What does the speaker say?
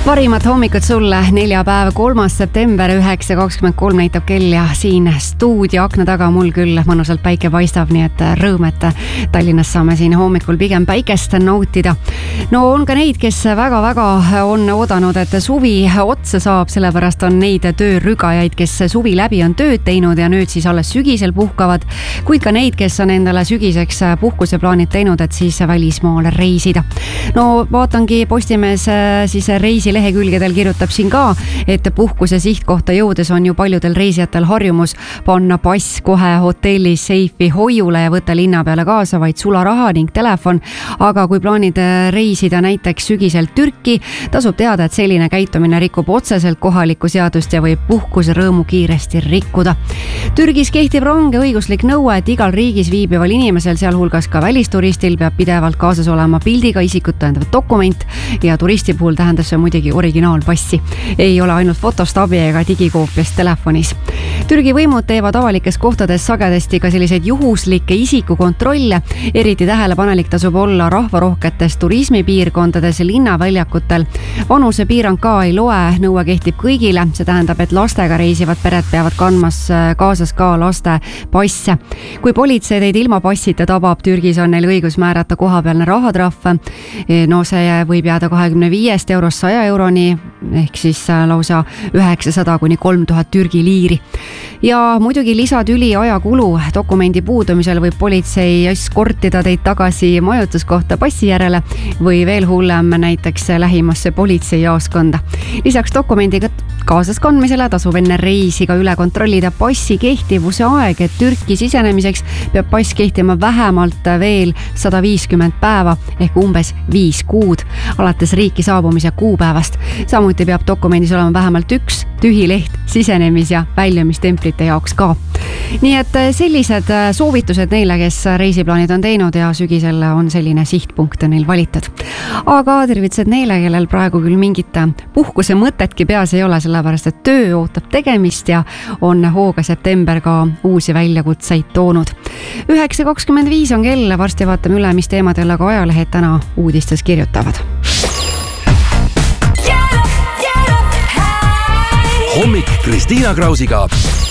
Parimat hommikut sulle, neljapäev, 3. september, 9.23 näitab kell ja siin stuudio akna taga mul küll mõnusalt päike paistab, nii et rõõm, et Tallinnas saame siin hommikul pigem päikest nautida. No on ka neid, kes väga-väga on oodanud, et suvi otsa saab, sellepärast on neid töörügajaid, kes suvi läbi on tööd teinud ja nüüd siis alles sügisel puhkavad, kuid ka neid, kes on endale sügiseks puhkuseplaanid teinud, et siis välismaale reisida. No vaatangi Postimees siis reisi lehekülgedel kirjutab siin ka, et puhkuse sihtkohta jõudes on ju paljudel reisijatel harjumus panna pass kohe hotellis seifi hoiule ja võtta linna peale kaasa vaid sularaha ning telefon. Aga kui plaanid reisida näiteks sügisel Türki, tasub teada, et selline käitumine rikub otseselt kohalikku seadust ja võib puhkuse rõõmu kiiresti rikkuda. Türgis kehtib range õiguslik nõue, et igal riigis viibival inimesel, sealhulgas ka välisturistil, peab pidevalt kaasas olema pildiga isikut tõendav dokument ja turisti puhul tähendab see muidugi originaalpassi. Ei ole ainult fotostaabi ega digikoopiast telefonis. Türgi võimud teevad avalikes kohtades sagedasti ka selliseid juhuslikke isikukontrolle. Eriti tähelepanelik tasub olla rahvarohketes turismipiirkondades, linnaväljakutel. Vanusepiirang ka ei loe, nõue kehtib kõigile. See tähendab, et lastega reisivad pered peavad kandmas kaasas ka laste passe. Kui politsei teid ilma passita tabab, Türgis on neil õigus määrata kohapealne rahatrahv. No see võib jääda 25 eurost 100 euroni, ehk siis lausa 900 kuni 3000 Türgi liiri. Ja muidugi lisatüli ajakulu. Dokumendi puudumisel võib politsei eskortida teid tagasi majutuskohta passi järele või veel hullem näiteks lähimasse politseijaoskonda. Lisaks dokumendiga kaasas kandmisele tasub enne reisi ka üle kontrollida passi kehtivuse aeg, et Türki sisenemiseks peab pass kehtima vähemalt veel 150 päeva ehk umbes 5 kuud alates riiki saabumise kuupäevast. Samuti peab dokumendis olema vähemalt üks tühi leht sisenemis- ja väljumistemplite jaoks ka. Nii et sellised soovitused neile, kes reisiplaanid on teinud ja sügisel on selline sihtpunkt neil valitud. Aga tervitused neile, kellel praegu küll mingit puhkuse mõtetki peas ei ole, sellepärast et töö ootab tegemist ja on hooga september ka uusi väljakutseid toonud. 9.25 on kell, varsti vaatame üle, mis teemadel aga ajalehed täna uudistes kirjutavad. Hommik Kristiina Krausiga.